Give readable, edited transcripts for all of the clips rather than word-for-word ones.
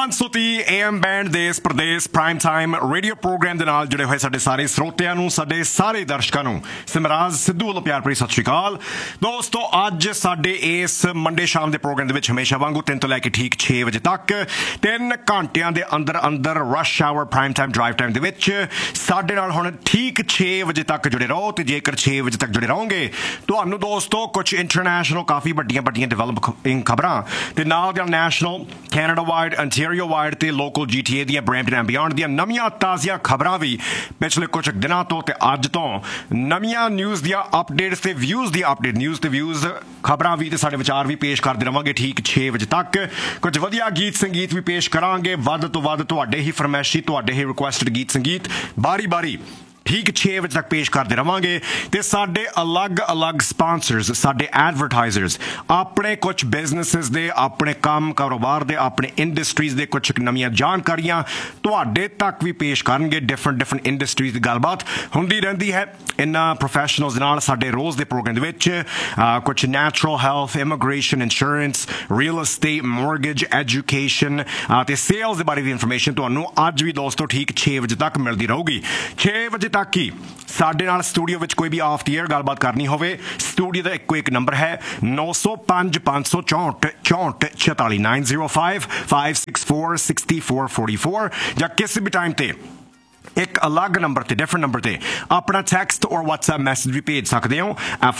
530 AM band ਦੇਸ਼ Pradesh prime time radio programme ਦੇ ਨਾਲ ਜੁੜੇ ਹੋਏ ਸਾਡੇ ਸਾਰੇ ਸਰੋਤਿਆਂ ਨੂੰ, ਸਾਡੇ ਸਾਰੇ ਦਰਸ਼ਕਾਂ ਨੂੰ ਸਿਮਰਾਜ ਸਿੱਧੂ ਵੱਲੋਂ ਪਿਆਰ ਭਰੀ ਸਤਿ ਸ਼੍ਰੀ ਅਕਾਲ। ਦੋਸਤੋ, ਅੱਜ ਸਾਡੇ ਇਸ ਮੰਡੇ ਸ਼ਾਮ ਦੇ ਪ੍ਰੋਗਰਾਮ ਦੇ ਵਿੱਚ ਹਮੇਸ਼ਾ ਵਾਂਗੂ 3 ਤੋਂ ਲੈ ਕੇ ਠੀਕ 6 ਵਜੇ ਤੱਕ 3 ਘੰਟਿਆਂ ਦੇ ਅੰਦਰ rush hour prime time drive time ਦੇ ਵਿੱਚ ਸਾਡੇ ਨਾਲ ਹੁਣ ਠੀਕ 6 ਵਜੇ ਤੱਕ ਜੁੜੇ ਰਹੋ। ਤੇ ਜੇਕਰ 6 ਵਜੇ ਤੱਕ ਜੁੜੇ ਰਹੋਗੇ ਤੁਹਾਨੂੰ ਦੋਸਤੋ ਕੁਝ ਇੰਟਰਨੈਸ਼ਨਲ ਕਾਫੀ ਵੱਡੀਆਂ ਡਿਵੈਲਪਿੰਗ ਖਬਰਾਂ ਤੇ ਨਾਲ ਦੀਆਂ national, Canada wide, Ontario wide ਤੇ ਲੋਕਲ GTA ਦੀਆਂ ਬ੍ਰੈਂਪਟਨ ਐਂਡ ਬਿਯੋਂਡ ਦੀਆਂ ਨਵੀਆਂ ਤਾਜ਼ੀਆਂ ਖਬਰਾਂ ਵੀ ਪਿਛਲੇ ਕੁਝ ਦਿਨਾਂ ਤੋਂ ਤੇ ਅੱਜ ਤੋਂ ਨਵੀਆਂ ਨਿਊਜ਼ ਦੀਆਂ ਅਪਡੇਟਸ ਤੇ ਵਿਊਜ਼ ਦੀਆਂ ਅਪਡੇਟ ਨਿਊਜ਼ ਤੇ ਵਿਊਜ਼ ਖਬਰਾਂ ਵੀ ਤੇ ਸਾਡੇ ਵਿਚਾਰ ਵੀ ਪੇਸ਼ ਕਰਦੇ ਰਵਾਂਗੇ ਠੀਕ 6 ਵਜੇ ਤੱਕ। ਕੁਝ ਵਧੀਆ ਗੀਤ ਸੰਗੀਤ ਵੀ ਪੇਸ਼ ਕਰਾਂਗੇ, ਵੱਧ ਤੋਂ ਵੱਧ ਤੁਹਾਡੇ ਹੀ ਫਰਮਾਇਸ਼ੀ, ਤੁਹਾਡੇ ਹੀ ਰਿਕੁਐਸਟਡ ਗੀਤ ਸੰਗੀਤ ਬਾਰੀ ਠੀਕ 6 ਵਜੇ ਤੱਕ ਪੇਸ਼ ਕਰਦੇ ਰਵਾਂਗੇ। ਤੇ ਸਾਡੇ ਅਲੱਗ ਸਪਾਂਸਰਸ, ਸਾਡੇ ਐਡਵਰਟਾਈਜ਼ਰਸ ਆਪਣੇ ਕੁਝ ਬਿਜ਼ਨੈਸਿਸ ਦੇ, ਆਪਣੇ ਕੰਮ ਕਾਰੋਬਾਰ ਦੇ, ਆਪਣੇ ਇੰਡਸਟਰੀਜ਼ ਦੇ ਕੁਝ ਨਵੀਆਂ ਜਾਣਕਾਰੀਆਂ ਤੁਹਾਡੇ ਤੱਕ ਵੀ ਪੇਸ਼ ਕਰਨਗੇ। ਡਿਫਰੈਂਟ ਇੰਡਸਟਰੀਜ਼ ਦੀ ਗੱਲਬਾਤ ਹੁੰਦੀ ਰਹਿੰਦੀ ਹੈ ਇਹਨਾਂ ਪ੍ਰੋਫੈਸ਼ਨਲਸ ਨਾਲ ਸਾਡੇ ਰੋਜ਼ ਦੇ ਪ੍ਰੋਗਰਾਮ ਦੇ ਵਿੱਚ। ਕੁਝ natural health, immigration, insurance, real estate, mortgage, education ਤੇ ਸੇਲਸ ਦੇ ਬਾਰੇ ਵੀ ਇਨਫੋਰਮੇਸ਼ਨ ਤੁਹਾਨੂੰ ਅੱਜ ਵੀ ਦੋਸਤੋ ਠੀਕ 6 ਵਜੇ ਤੱਕ ਮਿਲਦੀ ਰਹੂਗੀ। 6 ਵਜੇ ਤੱਕ ਹੀ ਸਾਡੇ ਨਾਲ ਸਟੂਡੀਓ ਵਿੱਚ ਕੋਈ ਵੀ ਆਫ ਦੀ ਏਅਰ ਗੱਲਬਾਤ ਕਰਨੀ ਹੋਵੇ, ਸਟੂਡੀਓ ਦਾ ਇੱਕੋ ਇੱਕ ਨੰਬਰ ਹੈ 905 564 44 905 564 6444 ਜਾਂ ਕਿਸੇ ਵੀ ਟਾਈਮ ਤੇ ਇੱਕ ਅਲੱਗ ਨੰਬਰ ਤੇ, ਡਿਫਰੈਂਟ ਨੰਬਰ ਤੇ ਆਪਣਾ ਟੈਕਸਟ ਔਰ WhatsApp ਮੈਸੇਜ ਵੀ ਭੇਜ ਸਕਦੇ ਹੋ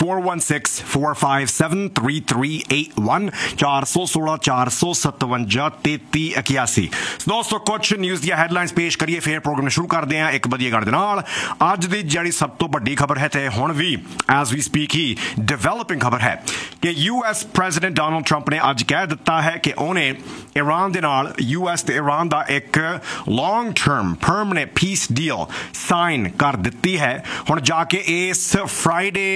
4164573381 416 457 3381। ਦੋਸਤੋ, ਕੁਝ ਨਿਊਜ਼ ਦੀਆਂ ਹੈਡਲਾਈਨਸ ਪੇਸ਼ ਕਰੀਏ, ਫਿਰ ਪ੍ਰੋਗਰਾਮ ਸ਼ੁਰੂ ਕਰਦੇ ਹਾਂ ਇੱਕ ਵਧੀਆ ਗਾਣੇ ਦੇ ਨਾਲ। ਅੱਜ ਦੀ ਜਿਹੜੀ ਸਭ ਤੋਂ ਵੱਡੀ ਖਬਰ ਹੈ ਤੇ ਹੁਣ ਵੀ ਐਜ਼ ਵੀ ਸਪੀਕ ਹੀ ਡਿਵੈਲਪਿੰਗ ਖਬਰ ਹੈ ਕਿ US ਪ੍ਰੈਜ਼ੀਡੈਂਟ ਡੋਨਲਡ ਟਰੰਪ ਨੇ ਅੱਜ ਕਹਿ ਦਿੱਤਾ ਹੈ ਕਿ ਉਹਨੇ ਈਰਾਨ ਦੇ ਨਾਲ US ਤੇ ਈਰਾਨ ਦਾ ਇੱਕ long term permanent piece deal sign ਕਰ ਦਿੱਤੀ ਹੈ। ਹੁਣ ਜਾ ਕੇ ਇਸ ਫਰਾਈਡੇ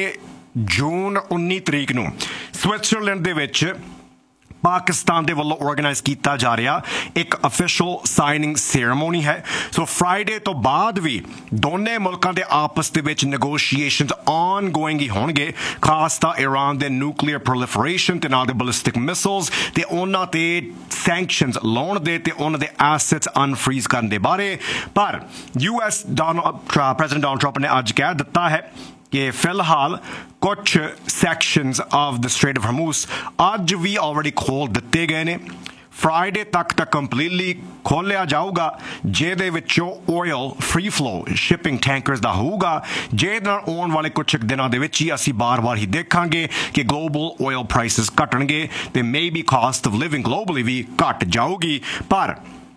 ਜੂਨ 19 ਤਰੀਕ ਨੂੰ ਸਵਿਟਜ਼ਰਲੈਂਡ ਦੇ ਵਿੱਚ ਪਾਕਿਸਤਾਨ ਦੇ ਵੱਲੋਂ ਆਰਗੇਨਾਈਜ਼ ਕੀਤਾ ਜਾ ਰਿਹਾ ਇੱਕ ਅਫੀਸ਼ੀਅਲ ਸਾਈਨਿੰਗ ਸੈਰੇਮੋਨੀ ਹੈ। ਸੋ ਫਰਾਈਡੇ ਤੋਂ ਬਾਅਦ ਵੀ ਦੋਨੇ ਮੁਲਕਾਂ ਦੇ ਆਪਸ ਦੇ ਵਿੱਚ ਨੈਗੋਸ਼ੀਏਸ਼ਨਸ ਆਨ ਗੋਇੰਗ ਹੀ ਹੋਣਗੇ, ਖਾਸ ਤਾਂ ਈਰਾਨ ਦੇ ਨਿਊਕਲੀਅਰ ਪ੍ਰੋਲੀਫਰੇਸ਼ਨ ਤੇ ਨਾਲ ਦੇ ਬੈਲਿਸਟਿਕ ਮਿਸਾਈਲਸ ਤੇ ਉਹਨਾਂ ਤੇ ਸੈਂਕਸ਼ਨਸ ਲਾਉਣ ਦੇ ਤੇ ਉਹਨਾਂ ਦੇ ਐਸੈਟਸ ਅਨਫਰੀਜ਼ ਕਰਨ ਦੇ ਬਾਰੇ। ਪਰ US ਪ੍ਰੈਜ਼ੀਡੈਂਟ ਡੋਨਲਡ ਟਰੰਪ ਨੇ ਅੱਜ ਕਹਿ ਦਿੱਤਾ ਹੈ ਕਿ ਫਿਲਹਾਲ ਕੁਝ sections of the straight off ਹਰਮੂਜ਼ ਅੱਜ ਵੀ ਆਲਰੇਡੀ ਖੋਲ੍ਹ ਦਿੱਤੇ ਗਏ ਨੇ। ਫਰਾਈਡੇ ਤੱਕ ਤਾਂ ਕੰਪਲੀਟਲੀ ਖੋਲ੍ਹਿਆ ਜਾਊਗਾ, ਜਿਹਦੇ ਵਿੱਚੋਂ ਆਇਲ ਫ੍ਰੀ ਫਲੋ ਸ਼ਿਪਿੰਗ ਟੈਂਕਰਸ ਦਾ ਹੋਊਗਾ, ਜਿਹਦੇ ਨਾਲ ਆਉਣ ਵਾਲੇ ਕੁਝ ਦਿਨਾਂ ਦੇ ਵਿੱਚ ਹੀ ਅਸੀਂ ਬਾਰ-ਬਾਰ ਹੀ ਦੇਖਾਂਗੇ ਕਿ ਗਲੋਬਲ ਆਇਲ ਪ੍ਰਾਈਸਿਸ ਘਟਣਗੇ ਤੇ maybe caste of living globally ਵੀ ਘਟ ਜਾਊਗੀ। ਪਰ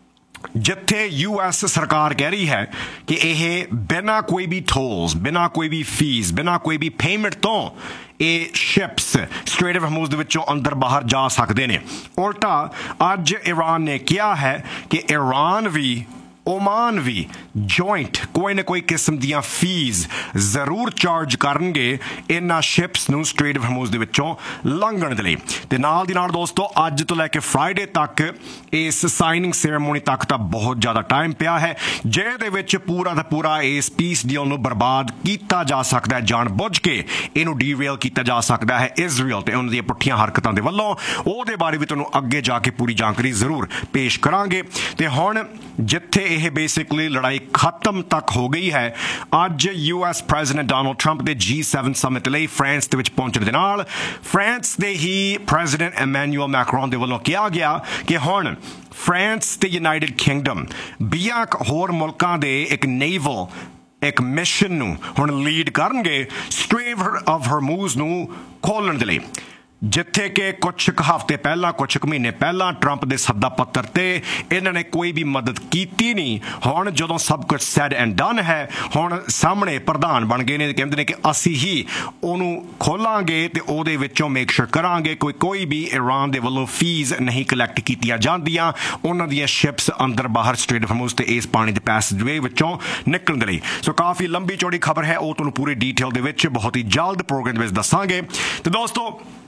ਜਿੱਥੇ US ਸਰਕਾਰ ਕਹਿ ਰਹੀ ਹੈ ਕਿ ਇਹ ਬਿਨਾਂ ਕੋਈ ਵੀ ਟੋਲਸ, ਬਿਨਾਂ ਕੋਈ ਵੀ ਫੀਸ, ਬਿਨਾਂ ਕੋਈ ਵੀ ਪੇਮੈਂਟ ਤੋਂ ਇਹ ਸ਼ਿਪਸ ਸਟ੍ਰੇਟ ਆਫ ਹਰਮੂਜ਼ ਦੇ ਵਿੱਚੋਂ ਅੰਦਰ ਬਾਹਰ ਜਾ ਸਕਦੇ ਨੇ, ਉਲਟਾ ਅੱਜ ਈਰਾਨ ਨੇ ਕਿਹਾ ਹੈ ਕਿ ਈਰਾਨ ਵੀ ਓਮਾਨ ਵੀ ਜੁਆਇੰਟ ਕੋਈ ਨਾ ਕੋਈ ਕਿਸਮ ਦੀਆਂ ਫੀਸ ਜ਼ਰੂਰ ਚਾਰਜ ਕਰਨਗੇ ਇਹਨਾਂ ਸ਼ਿਪਸ ਨੂੰ ਸਟ੍ਰੇਟ ਆਫ ਹਰਮੂਜ਼ ਦੇ ਵਿੱਚੋਂ ਲੰਘਣ ਦੇ ਲਈ। ਤੇ ਨਾਲ ਦੀ ਨਾਲ ਦੋਸਤੋ, ਅੱਜ ਤੋਂ ਲੈ ਕੇ ਫਰਾਈਡੇ ਤੱਕ ਇਸ ਸਾਈਨਿੰਗ ਸੈਰੇਮੋਨੀ ਤੱਕ ਤਾਂ ਬਹੁਤ ਜ਼ਿਆਦਾ ਟਾਈਮ ਪਿਆ ਹੈ, ਜਿਹਦੇ ਵਿੱਚ ਪੂਰਾ ਦਾ ਪੂਰਾ ਇਸ ਪੀਸ ਡੀਲ ਨੂੰ ਬਰਬਾਦ ਕੀਤਾ ਜਾ ਸਕਦਾ ਹੈ, ਜਾਣ ਬੁੱਝ ਕੇ ਇਹਨੂੰ ਡੀਰੇਲ ਕੀਤਾ ਜਾ ਸਕਦਾ ਹੈ ਇਜ਼ਰਾਈਲ ਤੇ ਉਹਨਾਂ ਦੀਆਂ ਪੁੱਠੀਆਂ ਹਰਕਤਾਂ ਦੇ ਵੱਲੋਂ। ਉਹਦੇ ਬਾਰੇ ਵੀ ਤੁਹਾਨੂੰ ਅੱਗੇ ਜਾ ਕੇ ਪੂਰੀ ਜਾਣਕਾਰੀ ਜ਼ਰੂਰ ਪੇਸ਼ ਕਰਾਂਗੇ। ਤੇ ਹੁਣ ਜਿੱਥੇ ਇਹ ਬੇਸਿਕਲੀ ਲੜਾਈ ਖਤਮ ਤੱਕ ਹੋ ਗਈ ਹੈ, ਅੱਜ US ਪ੍ਰੈਜ਼ੀਡੈਂਟ ਡੋਨਲਡ ਟਰੰਪ ਦੇ G7 ਸਮਿਟ ਲਈ ਫਰਾਂਸ ਦੇ ਵਿੱਚ ਪਹੁੰਚਣ ਦੇ ਨਾਲ ਫਰਾਂਸ ਦੇ ਹੀ ਪ੍ਰੈਜ਼ੀਡੈਂਟ ਇਮੈਨੂਅਲ ਮੈਕਰੋਨ ਦੇ ਵੱਲੋਂ ਕਿਹਾ ਗਿਆ ਕਿ ਹੁਣ ਫਰਾਂਸ ਤੇ ਯੂਨਾਈਟਿਡ ਕਿੰਗਡਮ 20 ਹੋਰ ਮੁਲਕਾਂ ਦੇ ਇੱਕ ਨੇਵਲ ਇੱਕ ਮਿਸ਼ਨ ਨੂੰ ਹੁਣ ਲੀਡ ਕਰਨਗੇ ਸਟ੍ਰੇਟ ਆਫ ਹਰਮੂਜ਼ ਨੂੰ ਖੋਲ੍ਹਣ ਦੇ ਲਈ। ਜਿੱਥੇ ਕਿ ਕੁਝ ਹਫ਼ਤੇ ਪਹਿਲਾਂ, ਕੁਝ ਮਹੀਨੇ ਪਹਿਲਾਂ ਟਰੰਪ ਦੇ ਸੱਦਾ ਪੱਤਰ ਤੇ ਇਹਨਾਂ ਨੇ ਕੋਈ ਵੀ ਮਦਦ ਕੀਤੀ ਨਹੀਂ। ਹੁਣ ਜਦੋਂ ਸਭ ਕੁਝ ਸੈਡ ਐਂਡ ਡਨ ਹੈ, ਹੁਣ ਸਾਹਮਣੇ ਪ੍ਰਧਾਨ ਬਣ ਗਏ ਨੇ, ਕਹਿੰਦੇ ਨੇ ਕਿ ਅਸੀਂ ਹੀ ਉਹਨੂੰ ਖੋਲਾਂਗੇ ਤੇ ਉਹਦੇ ਵਿੱਚੋਂ ਮੇਕ ਸ਼ੋਰ ਕਰਾਂਗੇ ਕੋਈ ਵੀ ਈਰਾਨ ਦੇ ਵੱਲੋਂ ਫੀਸ ਨਹੀਂ ਕਲੈਕਟ ਕੀਤੀਆਂ ਜਾਂਦੀਆਂ ਉਹਨਾਂ ਦੀਆਂ ਸ਼ਿਪਸ ਅੰਦਰ ਬਾਹਰ ਸਟ੍ਰੇਟ ਆਫ ਹਰਮੂਜ਼ ਤੇ ਇਸ ਪਾਣੀ ਦੇ ਪੈਸੇਜਵੇ ਵਿੱਚੋਂ ਨਿਕਲਣ ਦੇ ਲਈ। ਸੋ ਕਾਫੀ ਲੰਬੀ ਚੌੜੀ ਖਬਰ ਹੈ, ਉਹ ਤੁਹਾਨੂੰ ਪੂਰੀ ਡੀਟੇਲ ਦੇ ਵਿੱਚ ਬਹੁਤ ਹੀ ਜਲਦ ਪ੍ਰੋਗਰਾਮ ਦੇ ਵਿੱਚ ਦੱਸਾਂਗੇ। ਤੇ ਦੋਸਤੋ,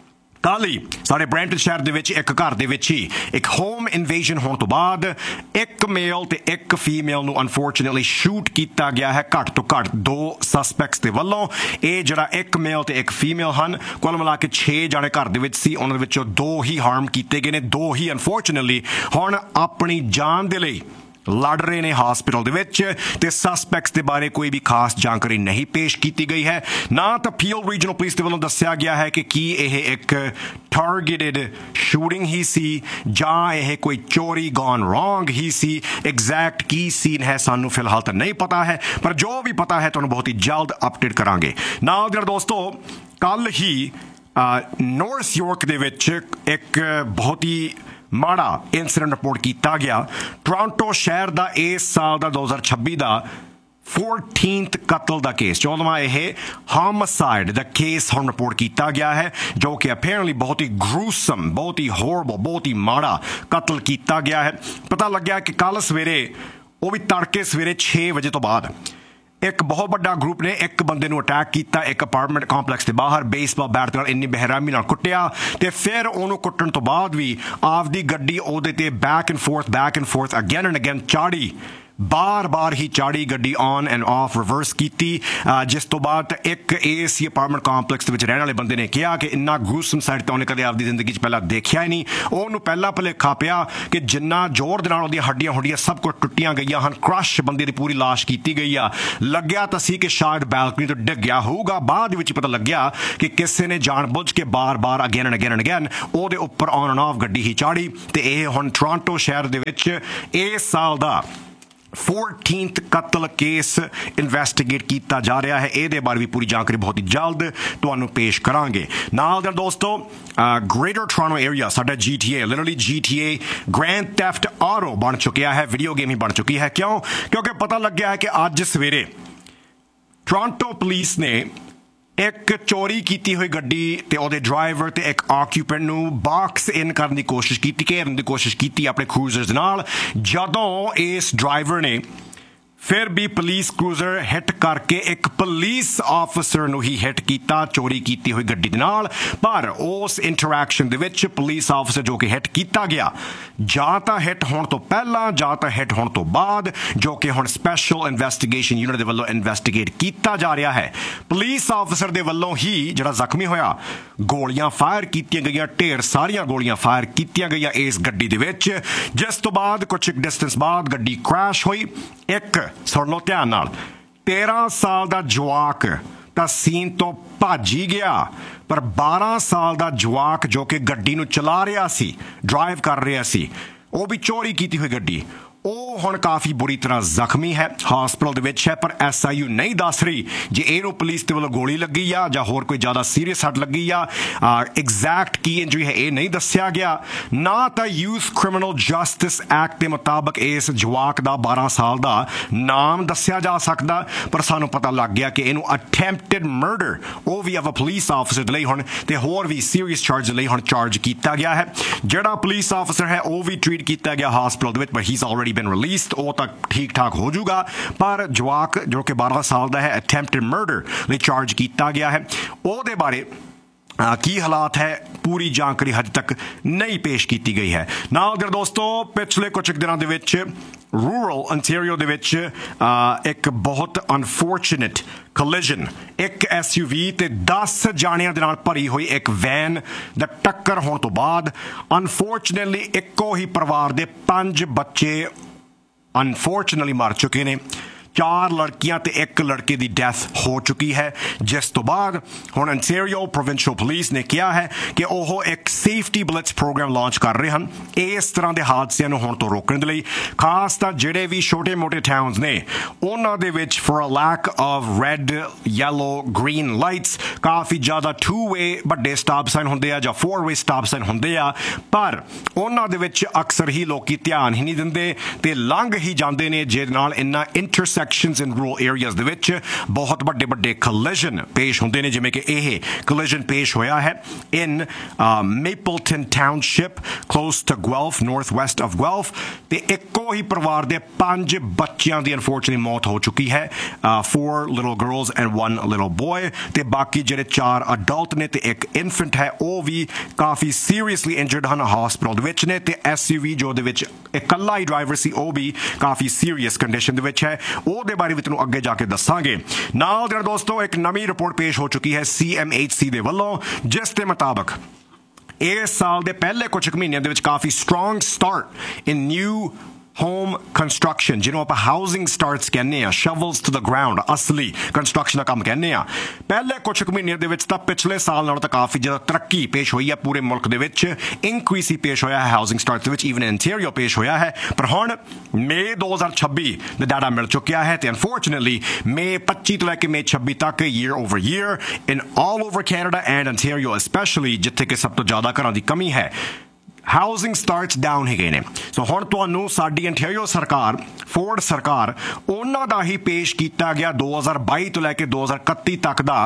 ਕੱਲ੍ਹ ਹੀ ਸਾਡੇ ਬ੍ਰੈਂਟਨ ਸ਼ਹਿਰ ਦੇ ਵਿੱਚ ਇੱਕ ਘਰ ਦੇ ਵਿੱਚ ਹੀ ਇੱਕ ਹੋਮ ਇਨਵੇਜਨ ਹੋਣ ਤੋਂ ਬਾਅਦ ਇੱਕ ਮੇਲ ਤੇ ਇੱਕ ਫੀਮੇਲ ਨੂੰ ਅਨਫੋਰਚੂਨੇਟਲੀ ਸ਼ੂਟ ਕੀਤਾ ਗਿਆ ਹੈ ਘੱਟ ਤੋਂ ਘੱਟ 2 ਸਸਪੈਕਟਸ ਦੇ ਵੱਲੋਂ। ਇਹ ਜਿਹੜਾ ਇੱਕ ਮੇਲ ਤੇ ਇੱਕ ਫੀਮੇਲ ਹਨ, ਕੁੱਲ ਮਿਲਾ ਕੇ 6 ਜਾਣੇ ਘਰ ਦੇ ਵਿੱਚ ਸੀ, ਉਹਨਾਂ ਦੇ ਵਿੱਚੋਂ 2 ਹੀ ਹਾਰਮ ਕੀਤੇ ਗਏ ਨੇ, 2 ਹੀ ਅਨਫੋਰਚੂਨੇਟਲੀ ਹੁਣ ਆਪਣੀ ਜਾਨ ਦੇ ਲਈ ਲੜ ਰਹੇ ਨੇ ਹਸਪੀਟਲ ਦੇ ਵਿੱਚ। ਤੇ ਸਸਪੈਕਟਸ ਦੇ ਬਾਰੇ ਕੋਈ ਵੀ ਖਾਸ ਜਾਣਕਾਰੀ ਨਹੀਂ ਪੇਸ਼ ਕੀਤੀ ਗਈ ਹੈ। ਨਾ ਤਾਂ ਪੀਐਲ ਰੀਜਨਲ ਪੁਲਿਸ ਦੇ ਵੱਲੋਂ ਦੱਸਿਆ ਗਿਆ ਹੈ ਕਿ ਕੀ ਇਹ ਇੱਕ ਟਾਰਗੇਟਡ ਸ਼ੂਟਿੰਗ ਹੀ ਸੀ ਜਾਂ ਇਹ ਕੋਈ ਚੋਰੀ ਗੋਨ ਰੋਂਗ ਹੀ ਸੀ। ਐਗਜ਼ੈਕਟ ਕੀ ਸੀਨ ਹੈ ਸਾਨੂੰ ਫਿਲਹਾਲ ਤਾਂ ਨਹੀਂ ਪਤਾ ਹੈ, ਪਰ ਜੋ ਵੀ ਪਤਾ ਹੈ ਤੁਹਾਨੂੰ ਬਹੁਤ ਹੀ ਜਲਦ ਅਪਡੇਟ ਕਰਾਂਗੇ। ਨਾਲ ਦੇ ਦੋਸਤੋ, ਕੱਲ੍ਹ ਹੀ ਨਾਰਥ ਯਾਰਕ ਦੇ ਵਿੱਚ ਇੱਕ ਬਹੁਤ ਹੀ ਮਾੜਾ ਇਨਸੀਡੈਂਟ ਰਿਪੋਰਟ ਕੀਤਾ ਗਿਆ। ਟੋਰਾਂਟੋ ਸ਼ਹਿਰ ਦਾ ਇਸ ਸਾਲ ਦਾ 2026 ਦਾ 14th ਕਤਲ ਦਾ ਕੇਸ, 14ਵਾਂ ਇਹ ਹੋਮਿਸਾਈਡ ਦਾ ਕੇਸ ਹੁਣ ਰਿਪੋਰਟ ਕੀਤਾ ਗਿਆ ਹੈ, ਜੋ ਕਿ ਅਪੇਰੈਂਟਲੀ ਬਹੁਤ ਹੀ ਗਰੂਸਮ, ਬਹੁਤ ਹੀ ਹੌਰਬਲ, ਬਹੁਤ ਹੀ ਮਾੜਾ ਕਤਲ ਕੀਤਾ ਗਿਆ ਹੈ। ਪਤਾ ਲੱਗਿਆ ਕਿ ਕੱਲ੍ਹ ਸਵੇਰੇ, ਉਹ ਵੀ ਤੜਕੇ ਸਵੇਰੇ 6 ਵਜੇ ਤੋਂ ਬਾਅਦ, ਇੱਕ ਬਹੁਤ ਵੱਡਾ ਗਰੁੱਪ ਨੇ ਇੱਕ ਬੰਦੇ ਨੂੰ ਅਟੈਕ ਕੀਤਾ ਇੱਕ ਅਪਾਰਟਮੈਂਟ ਕੰਪਲੈਕਸ ਦੇ ਬਾਹਰ, ਬੇਸਬਾਲ ਬੈਟ ਦੇ ਨਾਲ ਇੰਨੀ ਬੇਰਹਿਮੀ ਨਾਲ ਕੁੱਟਿਆ ਤੇ ਫਿਰ ਉਹਨੂੰ ਕੁੱਟਣ ਤੋਂ ਬਾਅਦ ਵੀ ਆਪਦੀ ਗੱਡੀ ਉਹਦੇ ਤੇ back and fourth again and again ਚਾੜੀ, ਬਾਰ-ਬਾਰ ਹੀ ਚਾੜੀ ਗੱਡੀ ਔਨ ਐਂਡ ਆਫ ਰਿਵਰਸ ਕੀਤੀ। ਜਿਸ ਤੋਂ ਬਾਅਦ ਇੱਕ ਏਸੀ ਅਪਾਰਟਮੈਂਟ ਕੰਪਲੈਕਸ ਦੇ ਵਿੱਚ ਰਹਿਣ ਵਾਲੇ ਬੰਦੇ ਨੇ ਕਿਹਾ ਕਿ ਇੰਨਾ ਗਰੂਸਮ ਸਾਈਡ ਤਾਂ ਉਹਨੇ ਕਦੇ ਆਪਦੀ ਜ਼ਿੰਦਗੀ 'ਚ ਪਹਿਲਾਂ ਦੇਖਿਆ ਹੀ ਨਹੀਂ। ਉਹਨੂੰ ਪਹਿਲਾਂ ਭੁਲੇਖਾ ਪਿਆ ਕਿ ਜਿੰਨਾ ਜ਼ੋਰ ਦੇ ਨਾਲ ਉਹਦੀਆਂ ਹੱਡੀਆਂ ਹੁੱਡੀਆਂ ਸਭ ਕੁਝ ਟੁੱਟੀਆਂ ਗਈਆਂ ਹਨ, ਕ੍ਰਸ਼ ਬੰਦੇ ਦੀ ਪੂਰੀ ਲਾਸ਼ ਕੀਤੀ ਗਈ ਆ। ਲੱਗਿਆ ਤਾਂ ਸੀ ਕਿ ਸ਼ਾਇਦ ਬੈਲਕਨੀ ਤੋਂ ਡਿੱਗ ਗਿਆ ਹੋਊਗਾ, ਬਾਅਦ ਵਿੱਚ ਪਤਾ ਲੱਗਿਆ ਕਿ ਕਿਸੇ ਨੇ ਜਾਣ-ਬੁੱਝ ਕੇ ਬਾਰ-ਬਾਰ ਅਗੇਨ ਐਂਡ ਅਗੇਨ ਉਹਦੇ ਉੱਪਰ ਔਨ ਐਂਡ ਆਫ ਗੱਡੀ ਹੀ ਚਾੜੀ। ਤੇ ਇਹ ਹੁਣ ਟੋਰਾਂਟੋ ਸ਼ਹਿਰ ਦੇ ਵਿੱਚ ਇਸ ਸਾਲ ਦਾ 14th ਕਤਲ ਕੇਸ ਇਨਵੈਸਟੀਗੇਟ ਕੀਤਾ ਜਾ ਰਿਹਾ ਹੈ। ਇਹਦੇ ਬਾਰੇ ਵੀ ਪੂਰੀ ਜਾਣਕਾਰੀ ਬਹੁਤ ਹੀ ਜਲਦ ਤੁਹਾਨੂੰ ਪੇਸ਼ ਕਰਾਂਗੇ। ਨਾਲ ਦੇ ਦੋਸਤੋ, ਗ੍ਰੇਟਰ ਟੋਰਾਂਟੋ ਏਰੀਆ ਸਾਡਾ GTA, literally GTA grand theft auto ਬਣ ਚੁੱਕਿਆ ਹੈ, ਵੀਡੀਓ ਗੇਮ ਹੀ ਬਣ ਚੁੱਕੀ ਹੈ। ਕਿਉਂਕਿ ਪਤਾ ਲੱਗਿਆ ਹੈ ਕਿ ਅੱਜ ਸਵੇਰੇ ਟੋਰਾਂਟੋ ਪੁਲਿਸ ਨੇ ਇੱਕ ਚੋਰੀ ਕੀਤੀ ਹੋਈ ਗੱਡੀ ਤੇ ਉਹਦੇ ਡਰਾਈਵਰ ਤੇ ਇੱਕ ਆਕਿਊਪੈਂਟ ਨੂੰ ਬਾਕਸ ਇਨ ਕਰਨ ਦੀ ਕੋਸ਼ਿਸ਼ ਕੀਤੀ, ਘੇਰਨ ਦੀ ਕੋਸ਼ਿਸ਼ ਕੀਤੀ ਆਪਣੇ ਕਰੂਜ਼ਰਸ ਨਾਲ। ਜਦੋਂ ਇਸ ਡਰਾਈਵਰ ਨੇ ਫਿਰ ਵੀ ਪੁਲਿਸ ਕਰੂਜ਼ਰ ਹਿੱਟ ਕਰਕੇ ਇੱਕ ਪੁਲਿਸ ਆਫਿਸਰ ਨੂੰ ਹੀ ਹਿੱਟ ਕੀਤਾ ਚੋਰੀ ਕੀਤੀ ਹੋਈ ਗੱਡੀ ਦੇ ਨਾਲ। ਪਰ ਉਸ ਇੰਟਰੈਕਸ਼ਨ ਦੇ ਵਿੱਚ ਪੁਲਿਸ ਆਫਿਸਰ ਜੋ ਕਿ ਹਿੱਟ ਕੀਤਾ ਗਿਆ, ਜਾਂ ਤਾਂ ਹਿੱਟ ਹੋਣ ਤੋਂ ਪਹਿਲਾਂ ਜਾਂ ਤਾਂ ਹਿੱਟ ਹੋਣ ਤੋਂ ਬਾਅਦ, ਜੋ ਕਿ ਹੁਣ ਸਪੈਸ਼ਲ ਇਨਵੈਸਟੀਗੇਸ਼ਨ ਯੂਨਿਟ ਦੇ ਵੱਲੋਂ ਇਨਵੈਸਟੀਗੇਟ ਕੀਤਾ ਜਾ ਰਿਹਾ ਹੈ। ਪੁਲਿਸ ਆਫਿਸਰ ਦੇ ਵੱਲੋਂ ਹੀ ਜਿਹੜਾ ਜ਼ਖਮੀ ਹੋਇਆ, ਗੋਲੀਆਂ ਫਾਇਰ ਕੀਤੀਆਂ ਗਈਆਂ, ਢੇਰ ਸਾਰੀਆਂ ਗੋਲੀਆਂ ਫਾਇਰ ਕੀਤੀਆਂ ਗਈਆਂ ਇਸ ਗੱਡੀ ਦੇ ਵਿੱਚ, ਜਿਸ ਤੋਂ ਬਾਅਦ ਕੁਝ ਡਿਸਟੈਂਸ ਬਾਅਦ ਗੱਡੀ ਕ੍ਰੈਸ਼ ਹੋਈ। ਇੱਕ ਸੁਣ ਲਓ ਧਿਆਨ ਨਾਲ, 13 ਸਾਲ ਦਾ ਜਵਾਕ ਤਾਂ ਸੀਨ ਤੋਂ ਭੱਜ ਹੀ ਗਿਆ, ਪਰ 12 ਸਾਲ ਦਾ ਜਵਾਕ ਜੋ ਕਿ ਗੱਡੀ ਨੂੰ ਚਲਾ ਰਿਹਾ ਸੀ, ਡਰਾਈਵ ਕਰ ਰਿਹਾ ਸੀ, ਉਹ ਵੀ ਚੋਰੀ ਕੀਤੀ ਹੋਈ ਗੱਡੀ, ਉਹ ਹੁਣ ਕਾਫੀ ਬੁਰੀ ਤਰ੍ਹਾਂ ਜ਼ਖਮੀ ਹੈ, ਹਸਪਤਾਲ ਦੇ ਵਿੱਚ ਹੈ। ਪਰ SIU ਨਹੀਂ ਦੱਸ ਰਹੀ ਜੇ ਇਹਨੂੰ ਪੁਲਿਸ ਦੇ ਵੱਲੋਂ ਗੋਲੀ ਲੱਗੀ ਆ ਜਾਂ ਹੋਰ ਕੋਈ ਜ਼ਿਆਦਾ ਸੀਰੀਅਸ ਸੱਟ ਲੱਗੀ ਆ। ਐਗਜ਼ੈਕਟ ਕੀ ਇੰਜਰੀ ਹੈ ਇਹ ਨਹੀਂ ਦੱਸਿਆ ਗਿਆ। ਨਾ ਤਾਂ ਯੂਥ ਕ੍ਰਿਮੀਨਲ ਜਸਟਿਸ ਐਕਟ ਦੇ ਮੁਤਾਬਕ ਇਸ ਜਵਾਕ ਦਾ 12 ਸਾਲ ਦਾ ਨਾਮ ਦੱਸਿਆ ਜਾ ਸਕਦਾ, ਪਰ ਸਾਨੂੰ ਪਤਾ ਲੱਗ ਗਿਆ ਕਿ ਇਹਨੂੰ ਅਟੈਂਪਟਡ ਮਰਡਰ, ਉਹ ਵੀ ਆਫ ਅ ਪੁਲਿਸ ਆਫਿਸਰ ਲਈ ਹੁਣ, ਤੇ ਹੋਰ ਵੀ ਸੀਰੀਅਸ ਚਾਰਜ ਲਈ ਹੁਣ ਚਾਰਜ ਕੀਤਾ ਗਿਆ ਹੈ। ਜਿਹੜਾ ਪੁਲਿਸ ਆਫਿਸਰ ਹੈ ਉਹ ਵੀ ਟ੍ਰੀਟ ਕੀਤਾ ਗਿਆ ਹਸਪਤਾਲ ਦੇ ਵਿੱਚ, ਪਰ ਹੀ ਇਜ਼ ਆਲਰੇਡੀ been released, ਉਹ ਤਾਂ ਠੀਕ ਠਾਕ ਹੋ ਜਾਊਗਾ। ਪਰ ਜਵਾਕ ਜੋ ਕਿ 12 ਸਾਲ ਦਾ ਹੈ, ਅਟੈਂਪਟਡ ਮਰਡਰ ਲਈ ਚਾਰਜ ਕੀਤਾ ਗਿਆ ਹੈ। ਉਹਦੇ ਬਾਰੇ ਕੀ ਹਾਲਾਤ ਹੈ ਪੂਰੀ ਜਾਣਕਾਰੀ ਹਜੇ ਤੱਕ ਨਹੀਂ ਪੇਸ਼ ਕੀਤੀ ਗਈ ਹੈ। ਨਾਲ ਦੇ ਦੋਸਤੋ, ਪਿਛਲੇ ਕੁਝ ਦਿਨਾਂ ਦੇ ਵਿੱਚ ਰੂਰਲ ਅੰਟੈਰੀਓ ਦੇ ਵਿੱਚ ਇੱਕ ਬਹੁਤ ਅਨਫੋਰਚੂਨੇਟ ਕੋਲਿਜਨ, ਇੱਕ SUV ਤੇ 10 ਜਾਣਿਆਂ ਦੇ ਨਾਲ ਭਰੀ ਹੋਈ ਇੱਕ ਵੈਨ ਦਾ ਟੱਕਰ ਹੋਣ ਤੋਂ ਬਾਅਦ ਅਨਫੋਰਚੂਨੇਟਲੀ ਇੱਕੋ ਹੀ ਪਰਿਵਾਰ ਦੇ 5 ਬੱਚੇ ਅਨਫੋਰਚੂਨੇਟਲੀ ਮਰ ਚੁੱਕੇ ਨੇ। 4 ਲੜਕੀਆਂ ਤੇ 1 ਲੜਕੇ ਦੀ ਡੈਥ ਹੋ ਚੁੱਕੀ ਹੈ, ਜਿਸ ਤੋਂ ਬਾਅਦ ਹੁਣ ਅੰਟੈਰੀਓ ਪ੍ਰੋਵਿੰਸ਼ੀਅਲ ਪੁਲਿਸ ਨੇ ਕਿਹਾ ਹੈ ਕਿ ਉਹ ਇੱਕ ਸੇਫਟੀ ਬਲਿਟਸ ਪ੍ਰੋਗਰਾਮ ਲਾਂਚ ਕਰ ਰਹੇ ਹਨ ਇਸ ਤਰ੍ਹਾਂ ਦੇ ਹਾਦਸਿਆਂ ਨੂੰ ਹੋਣ ਤੋਂ ਰੋਕਣ ਦੇ ਲਈ। ਖਾਸ ਤਾਂ ਜਿਹੜੇ ਵੀ ਛੋਟੇ-ਮੋਟੇ ਟਾਊਨਸ ਨੇ ਉਹਨਾਂ ਦੇ ਵਿੱਚ for a lack of red, yellow, green lights ਕਾਫੀ ਜ਼ਿਆਦਾ 2-way ਵੱਡੇ ਸਟਾਪ ਸਾਈਨ ਹੁੰਦੇ ਆ ਜਾਂ 4-way ਸਟਾਪ ਸਾਈਨ ਹੁੰਦੇ ਆ, ਪਰ ਉਹਨਾਂ ਦੇ ਵਿੱਚ ਅਕਸਰ ਹੀ ਲੋਕੀ ਧਿਆਨ ਹੀ ਨਹੀਂ ਦਿੰਦੇ ਤੇ ਲੰਘ ਹੀ ਜਾਂਦੇ ਨੇ, ਜਿਹਦੇ ਨਾਲ ਇੰਨਾ intersection intersections in rural areas ਦੇ ਵਿੱਚ ਬਹੁਤ ਵੱਡੇ collision ਪੇਸ਼ ਹੁੰਦੇ ਨੇ, ਜਿਵੇਂ ਕਿ ਇਹ collision ਪੇਸ਼ ਹੋਇਆ ਹੈ in Mapleton Township close to Guelph, northwest of Guelph, ਤੇ ਇੱਕੋ ਹੀ ਪਰਿਵਾਰ ਦੇ 5 ਬੱਚਿਆਂ ਦੀ unfortunately ਮੌਤ ਹੋ ਚੁੱਕੀ ਹੈ, 4 little girls and 1 little boy, ਤੇ ਬਾਕੀ ਜਿਹੜੇ 4 adult ਨੇ ਤੇ ਇੱਕ infant ਹੈ ਉਹ ਵੀ ਕਾਫੀ seriously injured ਹਨ, hospital ਦੇ ਵਿੱਚ ਨੇ, ਤੇ SUV ਜੋ ਦੇ ਵਿੱਚ ਇਕੱਲਾ ਹੀ ਡਰਾਈਵਰ ਸੀ ਉਹ ਵੀ ਕਾਫੀ ਸੀਰੀਅਸ ਕੰਡੀਸ਼ਨ ਦੇ ਵਿੱਚ ਹੈ, ਉਹਦੇ ਬਾਰੇ ਵੀ ਤੁਹਾਨੂੰ ਅੱਗੇ ਜਾ ਕੇ ਦੱਸਾਂਗੇ। ਨਾਲ ਦੇ ਦੋਸਤੋ ਇੱਕ ਨਵੀਂ ਰਿਪੋਰਟ ਪੇਸ਼ ਹੋ ਚੁੱਕੀ ਹੈ CMHC ਦੇ ਵੱਲੋਂ, ਜਿਸ ਦੇ ਮੁਤਾਬਕ ਇਸ ਸਾਲ ਦੇ ਪਹਿਲੇ ਕੁਝ ਮਹੀਨਿਆਂ ਦੇ ਵਿੱਚ ਕਾਫੀ ਸਟਰੋਂਗ ਸਟਾਰਟ ਇਨ ਨਿਊ home construction, ਜਿਹਨੂੰ ਆਪਾਂ ਹਾਊਸਿੰਗ ਸਟਾਰਟਸ ਕਹਿੰਦੇ ਆ, ਸ਼ਵਲਸ ਟੂ ਦ ਗਰਾਊਂਡ, ਅਸਲੀ ਕੰਸਟਰਕਸ਼ਨ ਦਾ ਕੰਮ ਕਹਿੰਦੇ ਆ। ਪਹਿਲੇ ਕੁਝ ਮਹੀਨਿਆਂ ਦੇ ਵਿੱਚ ਤਾਂ ਪਿਛਲੇ ਸਾਲ ਨਾਲੋਂ ਤਾਂ ਕਾਫੀ ਜ਼ਿਆਦਾ ਤਰੱਕੀ ਪੇਸ਼ ਹੋਈ ਹੈ ਪੂਰੇ ਮੁਲਕ ਦੇ ਵਿੱਚ, ਇਨਕਰੀਸ ਹੀ ਪੇਸ਼ ਹੋਇਆ ਹੈ ਹਾਊਸਿੰਗ ਸਟਾਰਟਸ ਦੇ ਵਿੱਚ, ਈਵਨ ਇੰਟੀਰੀਅਰ ਪੇਸ਼ ਹੋਇਆ ਹੈ। ਪਰ ਹੁਣ ਮਈ 2026 ਦਾ ਡਾਟਾ ਮਿਲ ਚੁੱਕਿਆ ਹੈ ਤੇ ਅਨਫੋਰਚੂਨੇਟਲੀ ਮਈ 25 ਤੋਂ ਲੈ ਕੇ ਮਈ 26 ਤੱਕ year over year in all over Canada and interior specially, ਜਿੱਥੇ ਕਿ ਸਭ ਤੋਂ ਜ਼ਿਆਦਾ ਘਰਾਂ ਦੀ ਕਮੀ ਹੈ, ਹਾਊਸਿੰਗ ਸਟਾਰਟਸ ਡਾਊਨ ਹੈਗੇ ਨੇ। ਸੋ ਹੁਣ ਤੁਹਾਨੂੰ ਸਾਡੀ ਇੰਟੀਰੀਅਰ ਸਰਕਾਰ, ਫੋਰਡ ਸਰਕਾਰ, ਉਹਨਾਂ ਦਾ ਹੀ ਪੇਸ਼ ਕੀਤਾ ਗਿਆ 2022 ਤੋਂ ਲੈ ਕੇ 2031 ਤੱਕ ਦਾ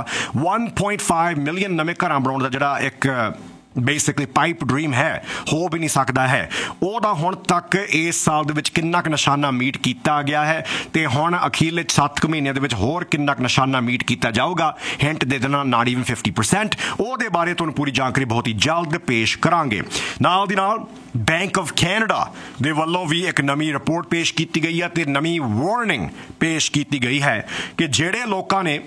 1.5 ਮਿਲੀਅਨ ਨਵੇਂ ਘਰਾਂ ਬਣਾਉਣ ਦਾ ਜਿਹੜਾ ਇੱਕ ਬੇਸਿਕਲੀ ਪਾਈਪ ਡ੍ਰੀਮ ਹੈ, ਹੋ ਵੀ ਨਹੀਂ ਸਕਦਾ ਹੈ, ਉਹਦਾ ਹੁਣ ਤੱਕ ਇਸ ਸਾਲ ਦੇ ਵਿੱਚ ਕਿੰਨਾ ਕੁ ਨਿਸ਼ਾਨਾ ਮੀਟ ਕੀਤਾ ਗਿਆ ਹੈ ਤੇ ਹੁਣ ਅਖੀਰਲੇ 7 ਮਹੀਨਿਆਂ ਦੇ ਵਿੱਚ ਹੋਰ ਕਿੰਨਾ ਕੁ ਨਿਸ਼ਾਨਾ ਮੀਟ ਕੀਤਾ ਜਾਊਗਾ, ਹਿੰਟ ਦੇ ਦੇਣਾ ਨਾਟ ਈਵਨ 50%, ਉਹਦੇ ਬਾਰੇ ਤੁਹਾਨੂੰ ਪੂਰੀ ਜਾਣਕਾਰੀ ਬਹੁਤ ਹੀ ਜਲਦ ਪੇਸ਼ ਕਰਾਂਗੇ। ਨਾਲ ਦੀ ਨਾਲ ਬੈਂਕ ਆਫ ਕੈਨੇਡਾ ਦੇ ਵੱਲੋਂ ਵੀ ਇੱਕ ਨਵੀਂ ਰਿਪੋਰਟ ਪੇਸ਼ ਕੀਤੀ ਗਈ ਹੈ ਤੇ ਨਵੀਂ ਵਾਰਨਿੰਗ ਪੇਸ਼ ਕੀਤੀ ਗਈ ਹੈ ਕਿ ਜਿਹੜੇ ਲੋਕਾਂ ਨੇ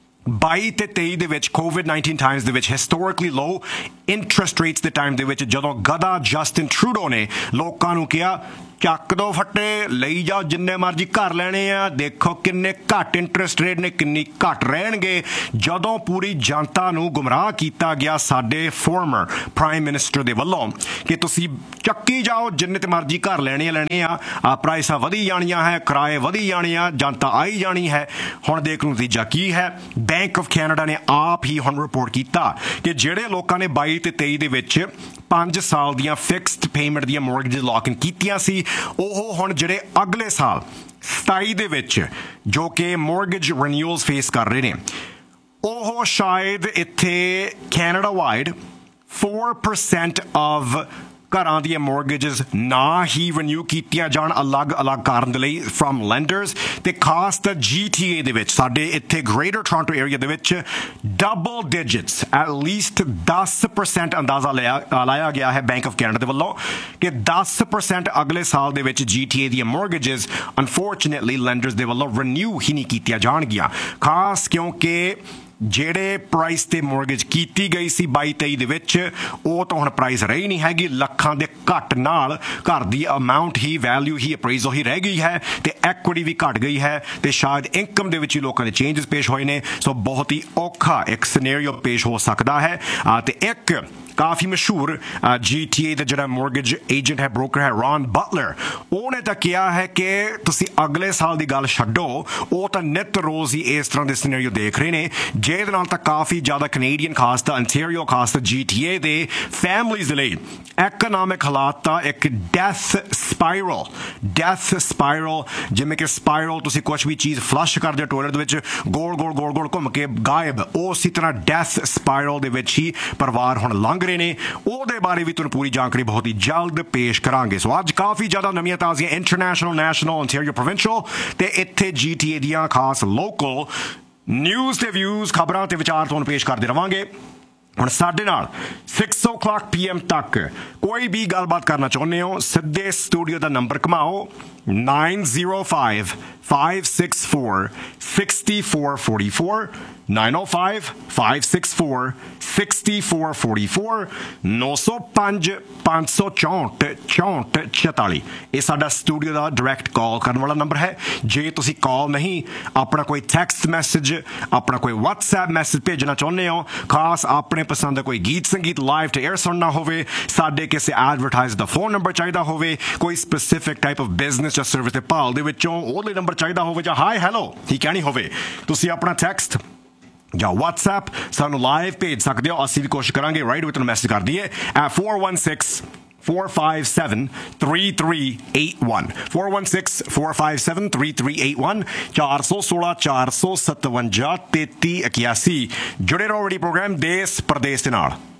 22 ਤੇ 23 ਦੇ ਵਿੱਚ COVID-19 ਟਾਈਮਸ ਦੇ ਵਿੱਚ ਹਿਸਟੋਰਿਕਲੀ ਲੋ ਇੰਟਰਸਟ ਰੇਟਸ ਦੇ ਟਾਈਮ ਦੇ ਵਿੱਚ ਜਦੋਂ ਗਧਾ ਜਸਟਿਨ ਟਰੂਡੋ ਨੇ ਲੋਕਾਂ ਨੂੰ ਕਿਹਾ ਚੱਕ ਦੋ ਫੱਟੇ, ਲਈ ਜਾਓ ਜਿੰਨੇ ਮਰਜ਼ੀ ਘਰ ਲੈਣੇ ਆ, ਦੇਖੋ ਕਿੰਨੇ ਘੱਟ ਇੰਟਰਸਟ ਰੇਟ ਨੇ, ਕਿੰਨੀ ਘੱਟ ਰਹਿਣਗੇ, ਜਦੋਂ ਪੂਰੀ ਜਨਤਾ ਨੂੰ ਗੁੰਮਰਾਹ ਕੀਤਾ ਗਿਆ ਸਾਡੇ ਫਾਰਮਰ ਪ੍ਰਾਈਮ ਮਿਨਿਸਟਰ ਦੇ ਵੱਲੋਂ ਕਿ ਤੁਸੀਂ ਚੱਕੀ ਜਾਓ ਜਿੰਨੇ ਤੇ ਮਰਜ਼ੀ ਘਰ ਲੈਣੇ ਆ, ਪ੍ਰਾਈਸਾਂ ਵਧੀ ਜਾਣੀਆਂ ਹੈ, ਕਿਰਾਏ ਵਧੀ ਜਾਣੇ ਆ, ਜਨਤਾ ਆਈ ਜਾਣੀ ਹੈ। ਹੁਣ ਦੇਖ ਲਓ ਨਤੀਜਾ ਕੀ ਹੈ। ਬੈਂਕ ਆਫ ਕੈਨੇਡਾ ਨੇ ਆਪ ਹੀ ਹੁਣ ਰਿਪੋਰਟ ਕੀਤਾ ਕਿ ਜਿਹੜੇ ਲੋਕਾਂ ਨੇ 22 ਤੇ 23 ਦੇ ਵਿੱਚ 5 ਸਾਲ ਦੀਆਂ ਫਿਕਸਡ ਪੇਮੈਂਟ ਦੀਆਂ ਮੌਰਗੇਜ ਲੌਕ ਇਨ ਕੀਤੀਆਂ ਸੀ, ਉਹ ਹੁਣ ਜਿਹੜੇ ਅਗਲੇ ਸਾਲ 27 ਦੇ ਵਿੱਚ ਜੋ ਕਿ ਮੌਰਗੇਜ ਰੀਨਿਊਅਲਸ ਫੇਸ ਕਰ ਰਹੇ ਨੇ, ਉਹ ਸ਼ਾਇਦ ਇੱਥੇ ਕੈਨੇਡਾ ਵਾਈਡ 4% ਆਫ ਘਰਾਂ ਦੀਆਂ ਮੌਰਗੇਜਸ ਨਾ ਹੀ ਰੀਨਿਊ ਕੀਤੀਆਂ ਜਾਣ ਅਲੱਗ-ਅਲੱਗ ਕਾਰਨ ਦੇ ਲਈ ਫਰਮ ਲੈਂਡਰਸ, ਤੇ ਖਾਸ ਤਾਂ GTA ਦੇ ਵਿੱਚ ਸਾਡੇ ਇੱਥੇ ਗ੍ਰੇਟਰ ਟੋਰਾਂਟੋ ਏਰੀਆ ਦੇ ਵਿੱਚ ਡਬਲ ਡਿਜਿਟਸ ਐਟ ਲੀਸਟ 10% ਅੰਦਾਜ਼ਾ ਲਾਇਆ ਗਿਆ ਹੈ ਬੈਂਕ ਆਫ ਕੈਨੇਡਾ ਦੇ ਵੱਲੋਂ ਕਿ 10% ਅਗਲੇ ਸਾਲ ਦੇ ਵਿੱਚ GTA ਦੀਆਂ ਮੌਰਗੇਜਸ ਅਨਫੋਰਚੂਨੇਟਲੀ ਲੈਂਡਰਸ ਦੇ ਵੱਲੋਂ ਰੀਨਿਊ ਹੀ ਨਹੀਂ ਕੀਤੀਆਂ ਜਾਣਗੀਆਂ, ਖਾਸ ਕਿਉਂਕਿ ਜਿਹੜੇ ਪ੍ਰਾਈਸ ਤੇ ਮੌਰਗੇਜ ਕੀਤੀ ਗਈ ਸੀ 22-23 ਦੇ ਵਿੱਚ ਉਹ ਤਾਂ ਹੁਣ ਪ੍ਰਾਈਸ ਰਹੀ ਨਹੀਂ ਹੈਗੀ, ਲੱਖਾਂ ਦੇ ਘੱਟ ਨਾਲ ਘਰ ਦੀ ਅਮਾਊਂਟ ਹੀ, ਵੈਲਿਊ ਹੀ, ਅਪਰੇਜ਼ਲ ਹੀ ਰਹਿ ਗਈ ਹੈ ਤੇ ਐਕੁਇਟੀ ਵੀ ਘਟ ਗਈ ਹੈ ਤੇ ਸ਼ਾਇਦ ਇਨਕਮ ਦੇ ਵਿੱਚ ਹੀ ਲੋਕਾਂ ਦੇ ਚੇਂਜਸ ਪੇਸ਼ ਹੋਏ ਨੇ। ਸੋ ਬਹੁਤ ਹੀ ਔਖਾ ਇੱਕ ਸਿਨੈਰੀਓ ਪੇਸ਼ ਹੋ ਸਕਦਾ ਹੈ ਤੇ ਇੱਕ ਕਾਫੀ ਮਸ਼ਹੂਰ GTA ਦਾ ਜਿਹੜਾ ਮੌਰਗੇਜ ਏਜੰਟ ਹੈ, ਬ੍ਰੋਕਰ ਹੈ, ਰੌਨ ਬਟਲਰ, ਉਹਨੇ ਤਾਂ ਕਿਹਾ ਹੈ ਕਿ ਤੁਸੀਂ ਅਗਲੇ ਸਾਲ ਦੀ ਗੱਲ ਛੱਡੋ, ਉਹ ਤਾਂ ਨਿੱਤ ਰੋਜ਼ ਹੀ ਇਸ ਤਰ੍ਹਾਂ ਦੇ ਸਿਨੈਰੀਓ ਦੇਖ ਰਹੇ ਨੇ, ਜਿਹਦੇ ਨਾਲ ਤਾਂ ਕਾਫੀ ਜ਼ਿਆਦਾ ਕੈਨੇਡੀਅਨ ਖਾਸ ਤਾਂ ਇੰਟੀਰੀਅਰ ਖਾਸ ਤਾਂ GTA ਦੇ ਫੈਮਲੀਜ਼ ਦੇ ਲਈ ਐਕਨੋਮਿਕ ਹਾਲਾਤ ਤਾਂ ਇੱਕ ਡੈਥ ਸਪਾਇਰਲ, ਜਿਵੇਂ ਕਿ ਸਪਾਇਰਲ ਤੁਸੀਂ ਕੁਛ ਵੀ ਚੀਜ਼ ਫਲਸ਼ ਕਰਦੇ ਹੋ ਟੋਇਲਟ ਦੇ ਵਿੱਚ ਗੋਲ ਘੁੰਮ ਕੇ ਗਾਇਬ, ਉਸੇ ਤਰ੍ਹਾਂ ਡੈਥ ਸਪਾਇਰਲ ਦੇ ਵਿੱਚ ਹੀ ਪਰਿਵਾਰ ਹੁਣ ਲੰਘ ਰਹੇ ਨੇ। ਉਹਦੇ ਬਾਰੇ ਵੀ ਤੁਹਾਨੂੰ ਪੂਰੀ ਜਾਣਕਾਰੀ ਬਹੁਤ ਹੀ ਜਲਦ ਪੇਸ਼ ਕਰਾਂਗੇ। ਸੋ ਅੱਜ ਕਾਫੀ ਜ਼ਿਆਦਾ ਨਵੀਆਂ ਤਾਜ਼ੀਆਂ ਇੰਟਰਨੈਸ਼ਨਲ, ਨੈਸ਼ਨਲ, ਇੰਟੀਰੀਅਰ, ਪ੍ਰੋਵਿੰਸ਼ੀਅਲ ਤੇ ਇੱਥੇ GTA ਦੀਆਂ ਖਾਸ ਲੋਕਲ ਨਿਊਜ਼ ਤੇ ਵਿਊਜ਼, ਖਬਰਾਂ ਤੇ ਵਿਚਾਰ ਤੁਹਾਨੂੰ ਪੇਸ਼ ਕਰਦੇ ਰਵਾਂਗੇ। ਹੁਣ ਸਾਡੇ ਨਾਲ 6 o'clock PM ਤੱਕ ਕੋਈ ਵੀ ਗੱਲਬਾਤ ਕਰਨਾ ਚਾਹੁੰਦੇ ਹੋ, ਸਿੱਧੇ ਸਟੂਡੀਓ ਦਾ ਨੰਬਰ ਘਮਾਓ 905-564-6444 905-564-6444 905-564-6444 ਇਹ ਸਾਡਾ ਸਟੂਡੀਓ ਦਾ ਡਾਇਰੈਕਟ ਕਾਲ ਕਰਨ ਵਾਲਾ ਨੰਬਰ ਹੈ। ਜੇ ਤੁਸੀਂ ਕਾਲ ਨਹੀਂ, ਆਪਣਾ ਕੋਈ ਟੈਕਸਟ ਮੈਸੇਜ, ਆਪਣਾ ਕੋਈ WhatsApp ਮੈਸੇਜ ਭੇਜਣਾ ਚਾਹੁੰਦੇ ਹੋ, ਖਾਸ ਆਪਣੇ ਪਸੰਦ ਦਾ ਕੋਈ ਗੀਤ ਸੰਗੀਤ ਲਾਈਵ ਤੇ ਏਅਰ ਸੁਣਨਾ ਹੋਵੇ, ਸਾਡੇ ਕਿਸੇ ਐਡਵਰਟਾਈਜ਼ ਦਾ ਫੋਨ ਨੰਬਰ ਚਾਹੀਦਾ ਹੋਵੇ, ਕੋਈ ਸਪੈਸੀਫਿਕ ਟਾਈਪ ਆਫ ਬਿਜ਼ਨਸ ਜਾਂ ਸਰਵਿਸ ਦੇ ਭਾਲ ਦੇ ਵਿੱਚੋਂ ਉਹਦੇ ਨੰਬਰ ਚਾਹੀਦਾ ਹੋਵੇ, ਜਾਂ ਹਾਈ ਹੈਲੋ ਹੀ ਕਹਿਣੀ ਹੋਵੇ, ਤੁਸੀਂ ਆਪਣਾ ਟੈਕਸਟ ਜਾਂ WhatsApp ਸਾਨੂੰ ਲਾਈਵ ਭੇਜ ਸਕਦੇ ਹੋ। ਅਸੀਂ ਵੀ ਕੋਸ਼ਿਸ਼ ਕਰਾਂਗੇ ਰਾਈਟ ਵਿੱਚ ਤੁਹਾਨੂੰ ਮੈਸੇਜ ਕਰ ਦਈਏ at 416 416-457-3381 416-457-3381 416-457-3381 जुड़े रहो बड़ी प्रोग्राम देश प्रदेश के नाल।